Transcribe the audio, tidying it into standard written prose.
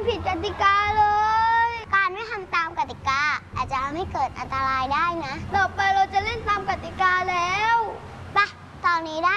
ำผิดกติกาเลย การไม่ทำตามกติกาอาจจะทำให้เกิดอันตรายได้นะต่อไปเราจะเล่นตามกติกาแล้วไปตอนนี้ได้